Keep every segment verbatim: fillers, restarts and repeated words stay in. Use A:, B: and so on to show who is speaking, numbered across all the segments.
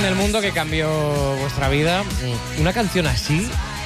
A: fin del mundo que cambió vuestra vida. ¿Una canción así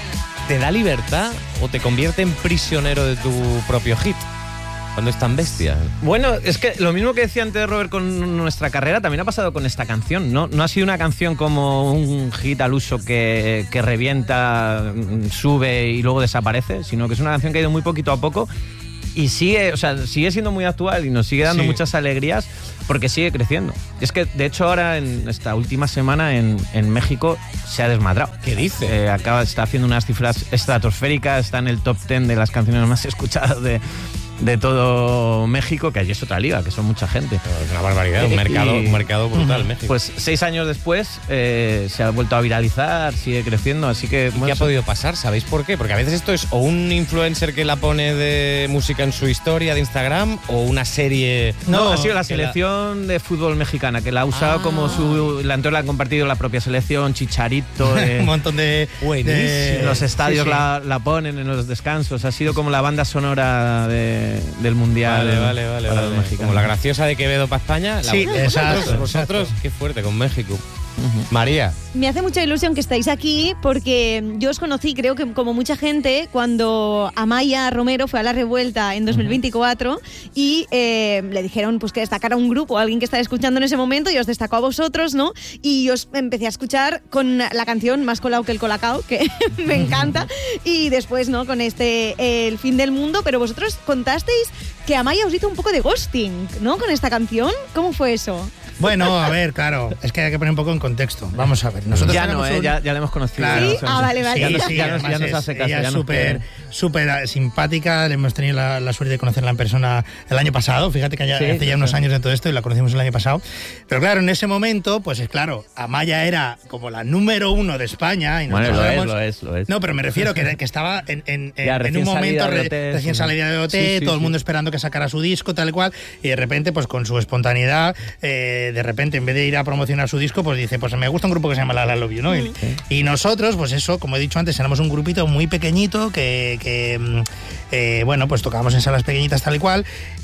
A: te da libertad o te convierte en prisionero de tu propio hit? Cuando es tan bestia.
B: Bueno, es que lo mismo que decía antes Robert con nuestra carrera también ha pasado con esta canción, ¿no? No ha sido una canción como un hit al uso que, que revienta, sube y luego desaparece, sino que es una canción que ha ido muy poquito a poco y sigue, o sea, sigue siendo muy actual y nos sigue dando sí. muchas alegrías porque sigue creciendo. Y es que, de hecho, ahora en esta última semana en, en México se ha desmadrado.
A: ¿Qué dice?
B: Eh, acaba, está haciendo unas cifras estratosféricas, está en el top ten de las canciones más escuchadas de... de todo México, que allí es otra liga, que son mucha gente.
A: Es una barbaridad, un mercado, un mercado brutal, México.
B: Pues seis años después eh, se ha vuelto a viralizar, sigue creciendo, así que...
A: ¿Y bueno, qué ha podido pasar? ¿Sabéis por qué? Porque a veces esto es o un influencer que la pone de música en su historia de Instagram o una serie...
B: No, no ha sido la selección la... de fútbol mexicana, que la ha usado ah. como su... La, entonces la han compartido la propia selección, Chicharito...
C: Eh, un montón de...
B: de los estadios sí, sí. La, la ponen en los descansos, ha sido como la banda sonora de... del mundial.
A: Vale, vale, vale, vale. Como la graciosa de Quevedo para España. La
C: sí, exacto.
A: Vosotros, vosotros qué fuerte con México. Uh-huh. María.
D: Me hace mucha ilusión que estáis aquí porque yo os conocí, creo que como mucha gente, cuando Amaya Romero fue a La Revuelta en dos mil veinticuatro uh-huh. y eh, le dijeron pues que destacara un grupo, alguien que estaba escuchando en ese momento y os destacó a vosotros, ¿no? Y os empecé a escuchar con la canción Más colao que el colacao, que me encanta, y después, ¿no? Con este eh, El fin del mundo, pero vosotros contasteis que Amaya os hizo un poco de ghosting, ¿no? Con esta canción, ¿cómo fue eso?
C: Bueno, a ver, claro, es que hay que poner un poco en contexto. Vamos a ver.
B: Nosotros ya no, eh, un... ya, ya la hemos conocido.
C: Claro,
D: ¿Sí? Ah, vale, vale.
C: Sí,
B: ya,
C: sí,
B: ya, nos, ya nos hace caso.
C: Ella
B: ya
C: es súper súper simpática, le hemos tenido la, la suerte de conocerla en persona el año pasado, fíjate que ya, sí, hace ya sí, unos sí. años de todo esto y la conocimos el año pasado. Pero claro, en ese momento, pues es claro, Amaya era como la número uno de España. Y
B: bueno, lo
C: sabemos,
B: es, lo es, lo es.
C: No, pero me refiero que, que estaba en, en,
B: ya,
C: en un momento re,
B: de
C: recién
B: sí.
C: salida de O T, sí, sí, todo el mundo sí. esperando que sacara su disco, tal y cual, y de repente, pues con su espontaneidad, eh, de repente, en vez de ir a promocionar su disco, pues dice, pues me gusta un grupo que se llama La La Love You, ¿no? Sí. Y, y nosotros, pues eso, como he dicho antes, éramos un grupito muy pequeñito que, que eh, bueno, pues tocábamos en salas pequeñitas tal y cual.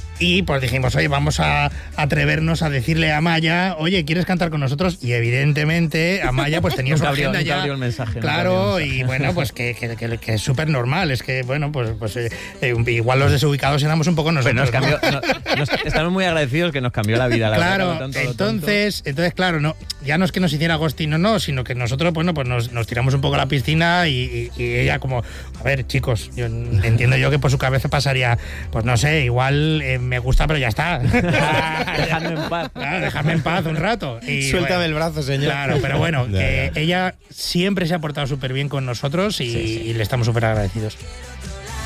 C: Y pues dijimos, oye, vamos a atrevernos a decirle a Amaya, oye, ¿quieres cantar con nosotros? Y evidentemente Amaya pues tenía su agenda ya.
B: Abrió el mensaje,
C: claro,
B: el mensaje.
C: Y bueno, pues que, que, que, que es súper normal. Es que, bueno, pues, pues eh, igual los desubicados éramos un poco nosotros.
B: Nos cambió, ¿no? no, nos, estamos muy agradecidos que nos cambió la vida. La
C: claro,
B: verdad, tonto,
C: entonces, entonces, claro, no, ya no es que nos hiciera ghosting, no, no, sino que nosotros, bueno, pues nos, nos tiramos un poco a la piscina y, y, y ella como, a ver, chicos, yo entiendo yo que por su cabeza pasaría, pues no sé, igual eh, me gusta, pero ya está.
B: Dejadme en paz.
C: Claro, dejadme en paz un rato. Y,
A: suéltame
C: bueno,
A: el brazo, señor.
C: Claro, pero bueno, que ella siempre se ha portado súper bien con nosotros y, sí, sí. y le estamos súper agradecidos.